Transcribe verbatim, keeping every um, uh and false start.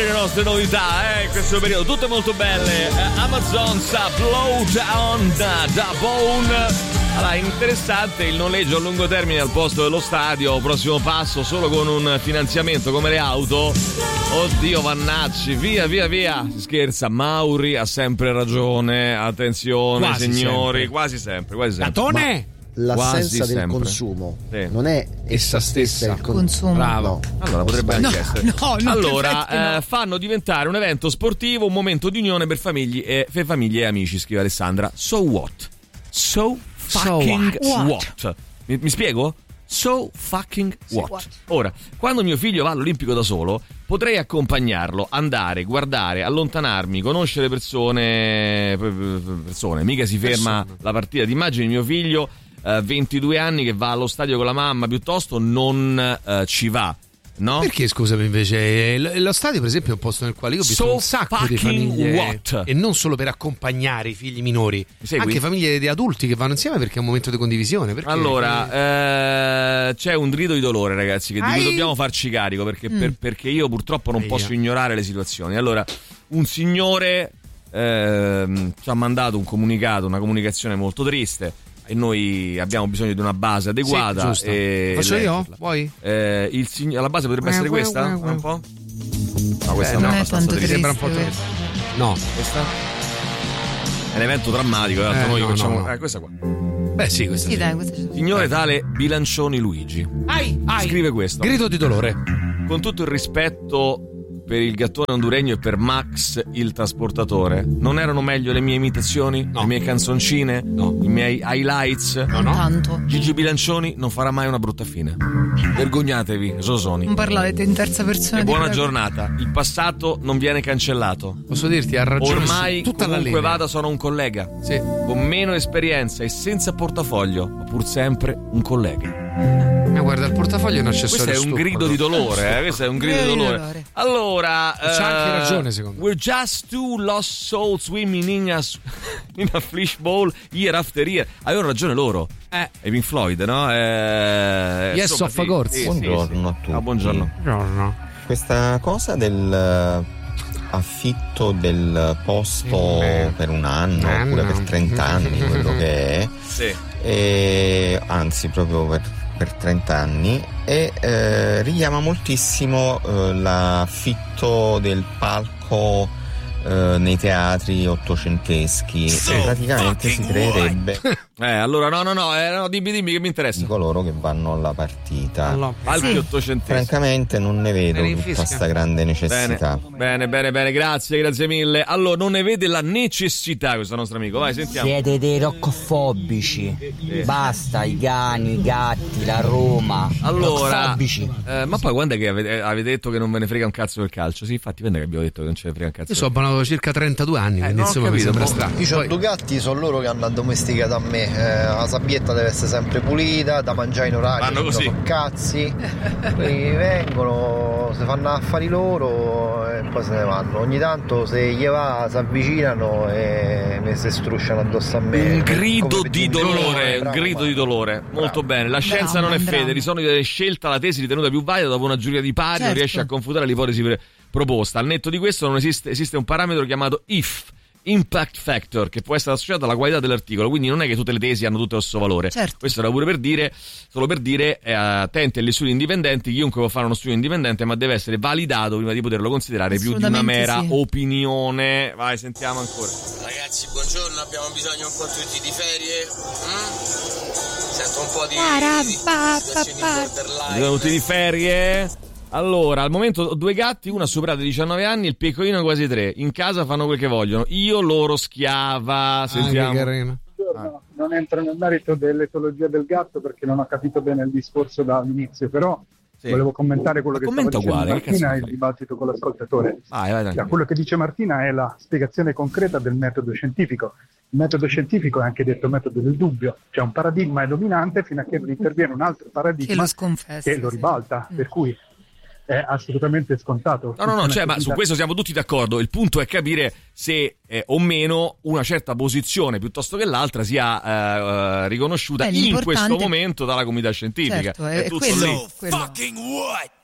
bene le nostre novità, eh, in questo periodo, tutte molto belle. eh, Amazon's Blow Down da, da Bone. Allora, interessante il noleggio a lungo termine al posto dello stadio, prossimo passo solo con un finanziamento come le auto. Oddio Vannacci, via via via, si scherza, Mauri ha sempre ragione, attenzione quasi signori, sempre. quasi sempre, quasi sempre. Catone! L'assenza Quasi del sempre. consumo Sì. non è essa stessa il con- Consumo. Bravo. No. Allora potrebbe anche No, essere. no, no, allora perfetto, no. eh, fanno diventare un evento sportivo un momento di unione per famiglie e, per famiglie e amici, scrive Alessandra. So what? So fucking So what? what? Mi, mi spiego? So fucking what? what? Ora, quando mio figlio va all'Olimpico da solo, potrei accompagnarlo, andare, guardare, allontanarmi, conoscere persone, persone. Mica si ferma Persone. la partita. Ti immagini mio figlio, eh, ventidue anni, che va allo stadio con la mamma, piuttosto non eh, ci va. No? Perché scusami invece l- lo stadio per esempio è un posto nel quale io ho visto So un sacco di fucking famiglie what? e non solo per accompagnare i figli minori, segui? anche famiglie di adulti che vanno insieme perché è un momento di condivisione. Perché? Allora, eh, c'è un grido di dolore, ragazzi, che di cui Ai. dobbiamo farci carico, perché, Mm. per- perché io purtroppo non Aia. posso ignorare le situazioni. Allora, un signore ehm, ci ha mandato un comunicato, una comunicazione molto triste, e noi abbiamo bisogno di una base adeguata. Sì, giusto. E Faccio io? leggerla. Vuoi? Eh, il sign- la base potrebbe essere questa? Un po'? No, questa Eh, no, non è è abbastanza tanto Mi triste. sembra un po' triste, triste. No. Questa? È un evento drammatico, tanto Eh, noi no, facciamo. no, no. Eh, questa qua. Beh sì, questo Sì, sì. dai, questo c'è. Signore tale Bilancioni Luigi. Ai, ai. Scrive questo. Grido di dolore. Con tutto il rispetto per il gattone honduregno e per Max il trasportatore, non erano meglio le mie imitazioni? No. Le mie canzoncine? No. I miei highlights? No, no. Tanto. Gigi Bilancioni non farà mai una brutta fine. Vergognatevi, Sosoni. Non parlavete in terza persona. E di buona prego. giornata. Il passato non viene cancellato. Posso dirti, ha ragione. Ormai su tutta la comunque linea. vada sono un collega. Sì. Con meno esperienza e senza portafoglio, ma pur sempre un collega. Ma guarda, il portafoglio è un accessorio Questo è un stupido. grido di dolore, eh? Questo è un grido di Grido di dolore. dolore. Allora, C'ha anche eh, ragione, secondo me. We're just two lost souls swimming in a, in a fishbowl year after year. Avevano ragione loro. Eh. I Pink Floyd, no? Eh, Yes, insomma, of a course. sì, sì, Buongiorno sì. a tutti. Ah, buongiorno. Buongiorno. Questa cosa del eh, affitto del posto Sì. per un anno Anno. oppure per trenta anni, quello che è, Sì. e, anzi proprio per, per trenta anni, e eh, richiama moltissimo eh, l'affitto del palco eh, nei teatri ottocenteschi, e praticamente si creerebbe Eh, allora, no, no, no, eh, no, dimmi, dimmi che mi interessa. di coloro che vanno alla partita. Allora, Palchi Sì. ottocenteschi. Francamente non ne vedo Me ne tutta infischia. sta grande Bene, necessità. bene, bene, bene, grazie, grazie mille. Allora, non ne vede la necessità questo nostro amico. Vai, sentiamo. Siete dei roccofobici. Basta i cani, i gatti, la Roma. Allora, Roccofobici. eh, ma poi quando è che avete, avete detto che non ve ne frega un cazzo del calcio? Sì, infatti, quando è che abbiamo detto che non ce ne frega un cazzo? io sono abbonato circa trentadue anni, quindi non ho insomma mi capito, sembra boh. strano. Io ho Poi- due gatti, sono loro che hanno addomesticato a me. Eh, la sabbietta deve essere sempre pulita, da mangiare in orario, Vanno se no così. sono cazzi. Poi vengono, si fanno affari loro e poi se ne vanno. Ogni tanto se gli va si avvicinano e mi si strusciano addosso a me. Un grido Come di per un dolore, un bravo, grido bravo. di dolore. Molto bene. La scienza Bravo, non è bravo. fede. Di solito viene scelta la tesi ritenuta più valida dopo una giuria di pari, non Certo. riesce a confutare l'ipotesi pre- proposta. Al netto di questo non esiste, esiste un parametro chiamato I F. Impact Factor, che può essere associato alla qualità dell'articolo, quindi non è che tutte le tesi hanno tutto lo stesso valore. Certo. Questo era pure per dire, solo per dire, eh, attenti agli studi indipendenti, chiunque può fare uno studio indipendente, ma deve essere validato prima di poterlo considerare più di una Assolutamente mera sì. opinione. Vai, sentiamo ancora. Ragazzi, buongiorno, abbiamo bisogno un po' tutti di ferie. Mm? Sento un po' di, Para, di, pa, di pa, situazioni pa. borderline. Sono tutti di ferie. Allora, al momento ho due gatti, uno ha superato i diciannove anni, il piccolino quasi tre. In casa fanno quel che vogliono. Io loro schiava. Ah, Sentiamo. che carino. Buongiorno. Non entro nel merito dell'etologia del gatto perché non ho capito bene il discorso dall'inizio, però Sì. volevo commentare quello Ma che stava commenta dicendo uguale, che Martina cazzo e il fai? dibattito con l'ascoltatore. Vai, vai, vai. Da quello che dice Martina è la spiegazione concreta del metodo scientifico. Il metodo scientifico è anche detto metodo del dubbio, cioè un paradigma è dominante fino a che non interviene un altro Che paradigma lo sconfessa. che lo sì. ribalta, Mm. per cui è assolutamente scontato. No, no, no, Funziona cioè, ma così su da- questo siamo tutti d'accordo. Il punto è capire se eh, o meno una certa posizione piuttosto che l'altra sia eh, eh, riconosciuta Beh, in l'importante- questo momento dalla comunità scientifica. Certo, è, è tutto quello. lì. quello. Fucking what?